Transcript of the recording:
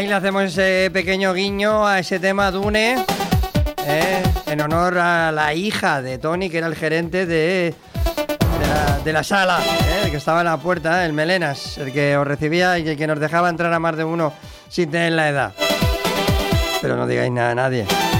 ahí le hacemos ese pequeño guiño a ese tema Dune, en honor a la hija de Tony, que era el gerente de la sala, el que estaba en la puerta, el Melenas, el que os recibía y el que nos dejaba entrar a más de uno sin tener la edad. Pero no digáis nada a nadie.